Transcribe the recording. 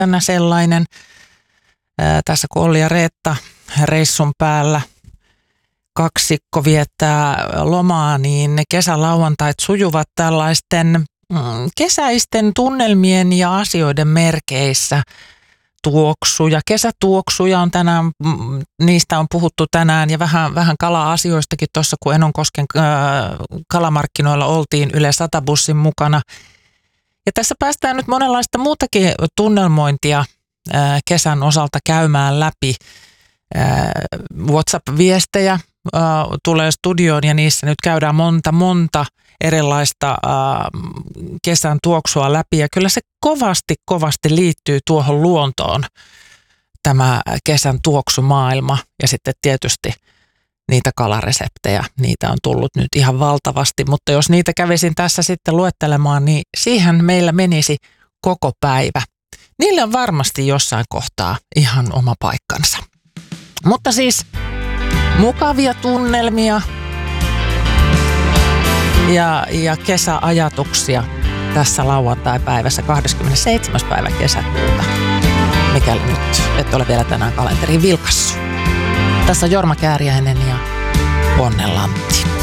tänä sellainen. Tässä kun Olli ja Reetta reissun päällä kaksikko viettää lomaa, niin ne kesälauantait sujuvat tällaisten kesäisten tunnelmien ja asioiden merkeissä. Kesätuoksuja on tänään, niistä on puhuttu tänään ja vähän kala-asioistakin tuossa, kun Enonkosken kalamarkkinoilla oltiin Yle 100 bussin mukana. Ja tässä päästään nyt monenlaista muutakin tunnelmointia kesän osalta käymään läpi. WhatsApp-viestejä tulee studioon ja niissä nyt käydään monta erilaista kesän tuoksua läpi. Ja kyllä se kovasti liittyy tuohon luontoon, tämä kesän tuoksumaailma. Ja sitten tietysti niitä kalareseptejä, niitä on tullut nyt ihan valtavasti. Mutta jos niitä kävisin tässä sitten luettelemaan, niin siihen meillä menisi koko päivä. Niille on varmasti jossain kohtaa ihan oma paikkansa. Mutta siis mukavia tunnelmia ja kesäajatuksia tässä lauantai-päivässä 27. päivä kesäkuuta, mikäli nyt et ole vielä tänään kalenteriin vilkassu. Tässä on Jorma Kääriäinen ja Onne Lantti.